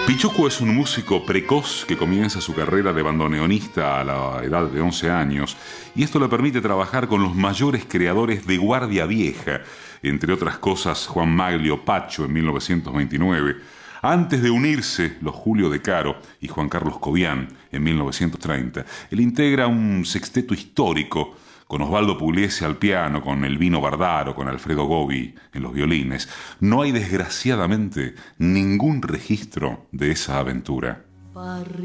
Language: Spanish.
Pichuco es un músico precoz que comienza su carrera de bandoneonista a la edad de 11 años y esto le permite trabajar con los mayores creadores de Guardia Vieja, entre otras cosas Juan Maglio Pacho en 1929. Antes de unirse los Julio De Caro y Juan Carlos Cobian en 1930, él integra un sexteto histórico con Osvaldo Pugliese al piano, con Elvino Bardaro, con Alfredo Gobi en los violines. No hay, desgraciadamente, ningún registro de esa aventura.